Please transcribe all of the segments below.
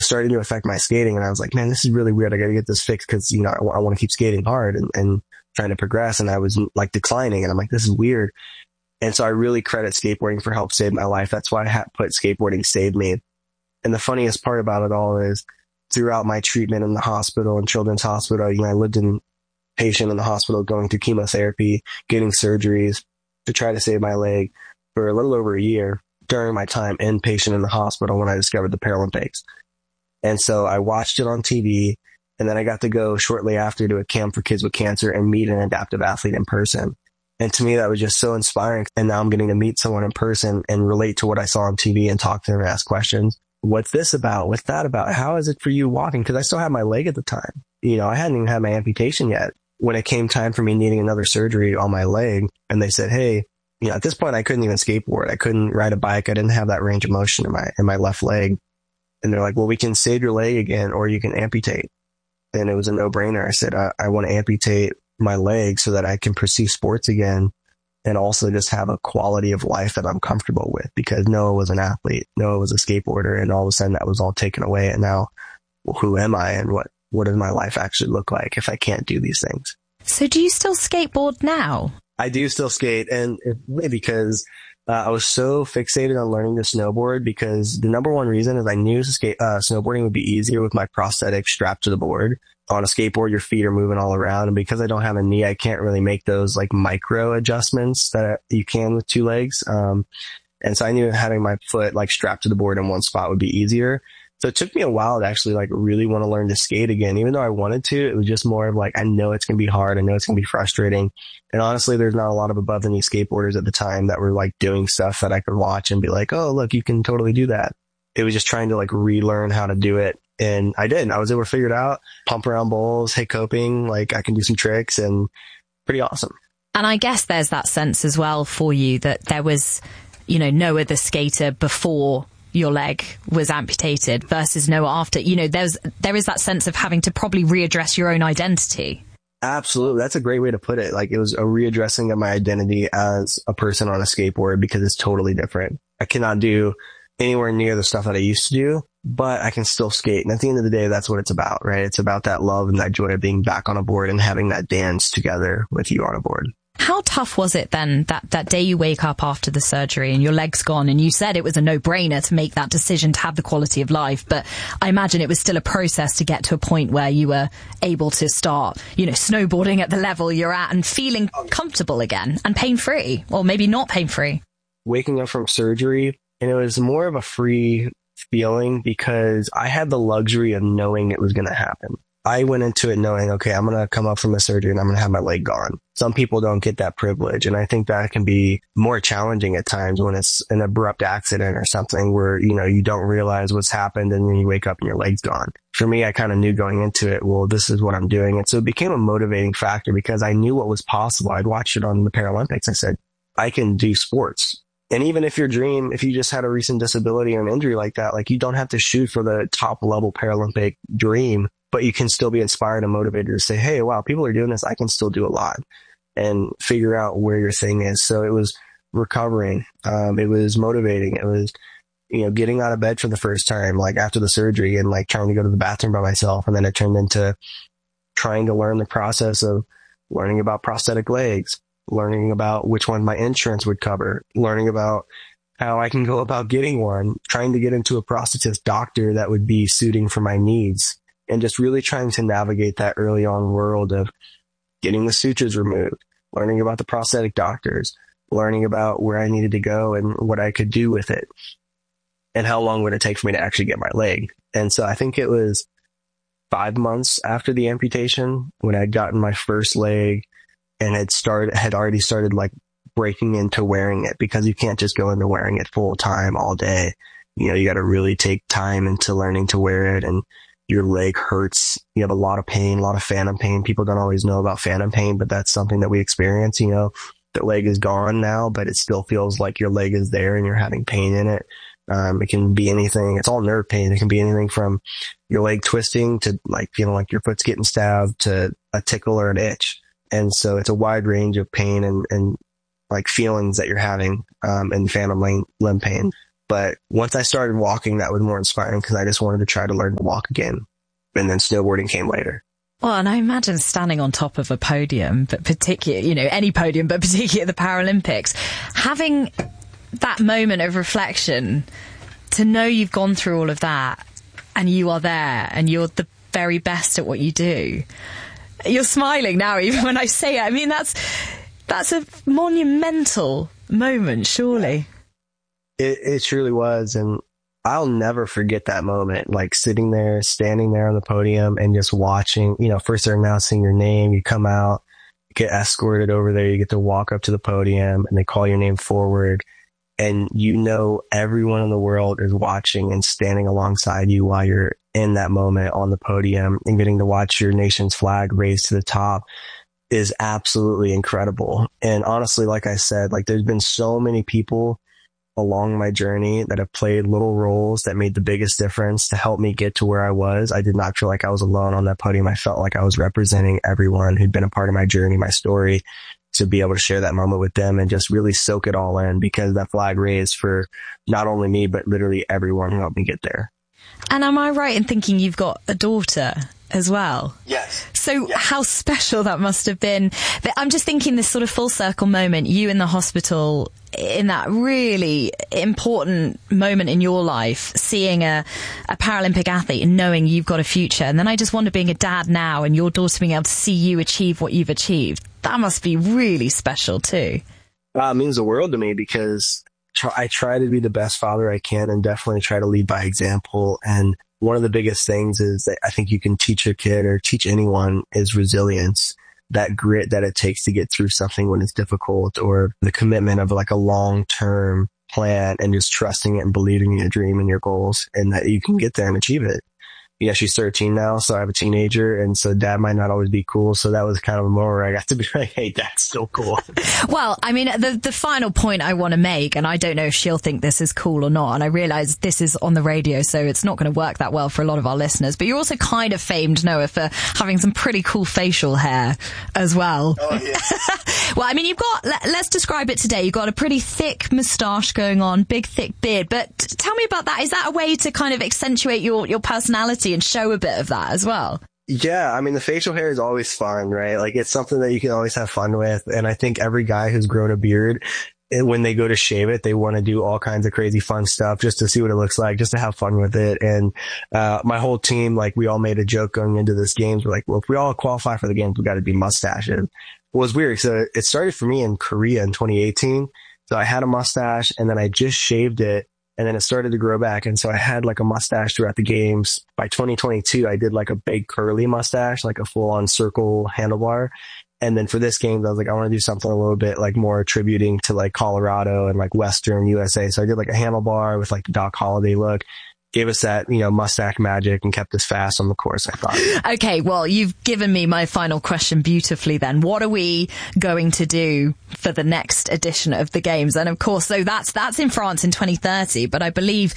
starting to affect my skating. And I was like, man, this is really weird. I got to get this fixed because, you know, I want to keep skating hard and trying to progress. And I was like declining and I'm like, this is weird. And so I really credit skateboarding for help save my life. That's why I put skateboarding saved me. And the funniest part about it all is throughout my treatment in the hospital and Children's Hospital, you know, I lived in patient in the hospital going through chemotherapy, getting surgeries to try to save my leg for a little over a year during my time inpatient in the hospital when I discovered the Paralympics. And so I watched it on TV, and then I got to go shortly after to a camp for kids with cancer and meet an adaptive athlete in person. And to me, that was just so inspiring. And now I'm getting to meet someone in person and relate to what I saw on TV and talk to them and ask questions. What's this about? What's that about? How is it for you walking? Because I still had my leg at the time. You know, I hadn't even had my amputation yet. When it came time for me needing another surgery on my leg, and they said, hey, you know, at this point, I couldn't even skateboard. I couldn't ride a bike. I didn't have that range of motion in my left leg. And they're like, well, we can save your leg again, or you can amputate. And it was a no-brainer. I said, I want to amputate my leg so that I can pursue sports again and also just have a quality of life that I'm comfortable with, because Noah was an athlete. Noah was a skateboarder, and all of a sudden that was all taken away. And now, well, who am I and what does my life actually look like if I can't do these things? So do you still skateboard now? I do still skate, and it's really because I was so fixated on learning to snowboard, because the number one reason is I knew snowboarding would be easier with my prosthetic strapped to the board. On a skateboard, your feet are moving all around, and because I don't have a knee, I can't really make those like micro adjustments that you can with two legs. And so I knew having my foot like strapped to the board in one spot would be easier. So it took me a while to actually like really want to learn to skate again. Even though I wanted to, it was just more of like, I know it's going to be hard. I know it's going to be frustrating. And honestly, there's not a lot of above the knee skateboarders at the time that were like doing stuff that I could watch and be like, oh, look, you can totally do that. It was just trying to like relearn how to do it. And I did. I was able to figure it out, pump around bowls, hey, coping, like I can do some tricks, and pretty awesome. And I guess there's that sense as well for you that there was, you know, Noah the skater before your leg was amputated versus Noah after. You know, there is that sense of having to probably readdress your own identity. Absolutely. That's a great way to put it. Like, it was a readdressing of my identity as a person on a skateboard, because it's totally different. I cannot do anywhere near the stuff that I used to do, but I can still skate. And at the end of the day, that's what it's about, right? It's about that love and that joy of being back on a board and having that dance together with you on a board. How tough was it then that day you wake up after the surgery and your leg's gone, and you said it was a no-brainer to make that decision to have the quality of life, but I imagine it was still a process to get to a point where you were able to start, you know, snowboarding at the level you're at and feeling comfortable again and pain-free, or maybe not pain-free. Waking up from surgery, and it was more of a free feeling because I had the luxury of knowing it was going to happen. I went into it knowing, okay, I'm going to come up from a surgery and I'm going to have my leg gone. Some people don't get that privilege. And I think that can be more challenging at times when it's an abrupt accident or something where, you know, you don't realize what's happened and then you wake up and your leg's gone. For me, I kind of knew going into it, well, this is what I'm doing. And so it became a motivating factor because I knew what was possible. I'd watched it on the Paralympics. I said, I can do sports. And even if if you just had a recent disability or an injury like that, like you don't have to shoot for the top level Paralympic dream, but you can still be inspired and motivated to say, hey, wow, people are doing this. I can still do a lot, and figure out where your thing is. So it was recovering. It was motivating. It was, you know, getting out of bed for the first time, like after the surgery, and like trying to go to the bathroom by myself. And then it turned into trying to learn the process of learning about prosthetic legs, learning about which one my insurance would cover, learning about how I can go about getting one, trying to get into a prosthetist doctor that would be suiting for my needs. And just really trying to navigate that early on world of getting the sutures removed, learning about the prosthetic doctors, learning about where I needed to go and what I could do with it, and how long would it take for me to actually get my leg. And so I think it was 5 months after the amputation when I'd gotten my first leg and had already started like breaking into wearing it, because you can't just go into wearing it full time all day. You know, you got to really take time into learning to wear it, and your leg hurts. You have a lot of pain, a lot of phantom pain. People don't always know about phantom pain, but that's something that we experience. You know, the leg is gone now, but it still feels like your leg is there and you're having pain in it. It can be anything. It's all nerve pain. It can be anything from your leg twisting to like feeling like your foot's getting stabbed to a tickle or an itch. And so it's a wide range of pain and like feelings that you're having, and phantom limb pain. But once I started walking, that was more inspiring because I just wanted to try to learn to walk again. And then snowboarding came later. Well, and I imagine standing on top of a podium, but particularly, any podium, but particularly at the Paralympics, having that moment of reflection, to know you've gone through all of that and you are there and you're the very best at what you do. You're smiling now, even when I say it. I mean, that's a monumental moment, surely. It truly was. And I'll never forget that moment, like standing there on the podium and just watching, first they're announcing your name, you come out, get escorted over there, you get to walk up to the podium and they call your name forward. And everyone in the world is watching and standing alongside you while you're in that moment on the podium, and getting to watch your nation's flag raised to the top is absolutely incredible. And honestly, like I said, there's been so many people along my journey that have played little roles that made the biggest difference to help me get to where I was. I did not feel like I was alone on that podium. I felt like I was representing everyone who'd been a part of my journey, my story, to be able to share that moment with them and just really soak it all in, because that flag raised for not only me, but literally everyone who helped me get there. And am I right in thinking you've got a daughter as well? Yes. So how special that must have been. I'm just thinking this sort of full circle moment, you in the hospital, in that really important moment in your life, seeing a Paralympic athlete and knowing you've got a future. And then I just wonder, being a dad now and your daughter being able to see you achieve what you've achieved, that must be really special too. It means the world to me, because I try to be the best father I can and definitely try to lead by example. And one of the biggest things is that I think you can teach a kid or teach anyone is resilience, that grit that it takes to get through something when it's difficult, or the commitment of a long-term plan and just trusting it and believing in your dream and your goals and that you can get there and achieve it. She's 13 now, so I have a teenager, and so dad might not always be cool. So that was kind of a moment where I got to be like, hey, dad's still cool. Well, I mean, the final point I want to make, and I don't know if she'll think this is cool or not, and I realize this is on the radio, so it's not going to work that well for a lot of our listeners, but you're also kind of famed, Noah, for having some pretty cool facial hair as well. Oh, yeah. Well, I mean, you've got, let's describe it today. You've got a pretty thick moustache going on, big, thick beard, but tell me about that. Is that a way to kind of accentuate your personality and show a bit of that as well? Yeah, I mean, the facial hair is always fun, right? It's something that you can always have fun with. And I think every guy who's grown a beard, when they go to shave it, they want to do all kinds of crazy fun stuff just to see what it looks like, just to have fun with it. And my whole team, we all made a joke going into this games. We're like, well, if we all qualify for the games, we got to be mustaches. It was weird. So it started for me in Korea in 2018. So I had a mustache and then I just shaved it. And then it started to grow back. And so I had a mustache throughout the games. By 2022, I did a big curly mustache, a full on circle handlebar. And then for this game, I was I want to do something a little bit more attributing to Colorado and Western USA. So I did a handlebar with the Doc Holliday look. Gave us that, mustache magic and kept us fast on the course, I thought. Okay, well, you've given me my final question beautifully then. What are we going to do for the next edition of the Games? And of course, so that's in France in 2030, but I believe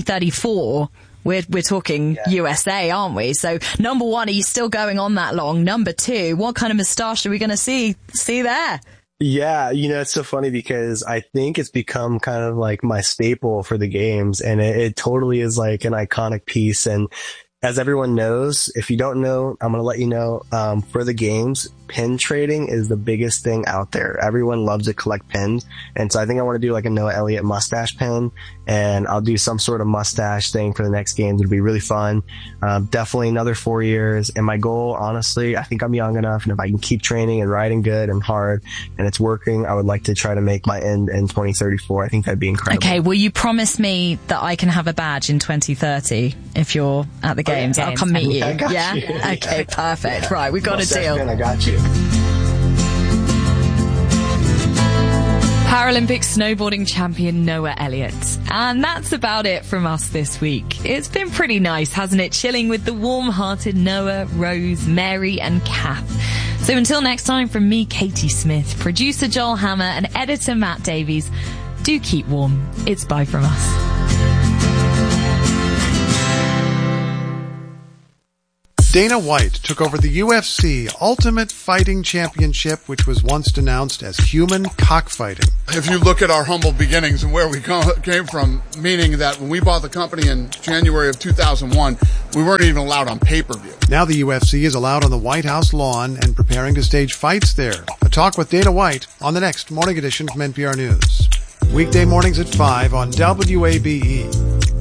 2034, we're talking USA, aren't we? So number one, are you still going on that long? Number two, what kind of moustache are we going to see there? Yeah, it's so funny because I think it's become kind of my staple for the games, and it totally is an iconic piece. And as everyone knows, if you don't know, I'm going to let you know, for the games, pin trading is the biggest thing out there. Everyone loves to collect pins. And so I think I want to do a Noah Elliott mustache pin, and I'll do some sort of mustache thing for the next games. It'll be really fun. Definitely another 4 years. And my goal, honestly, I think I'm young enough, and if I can keep training and riding good and hard and it's working, I would like to try to make my end in 2034. I think that'd be incredible. Okay. Will you promise me that I can have a badge in 2030 if you're at the games? I'll come meet you. I got you. Okay, perfect. Yeah. Right. We got a deal. Pin, I got you. Paralympic snowboarding champion Noah Elliott. And that's about it from us this week. It's been pretty nice, hasn't it? Chilling with the warm-hearted Noah, Rose, Mary and Kath. So until next time, from me, Katie Smith, producer Joel Hammer and editor Matt Davies, do keep warm. It's bye from us. Dana White took over the UFC Ultimate Fighting Championship, which was once denounced as human cockfighting. If you look at our humble beginnings and where we came from, meaning that when we bought the company in January of 2001, we weren't even allowed on pay-per-view. Now the UFC is allowed on the White House lawn and preparing to stage fights there. A talk with Dana White on the next Morning Edition from NPR News. Weekday mornings at 5 on WABE.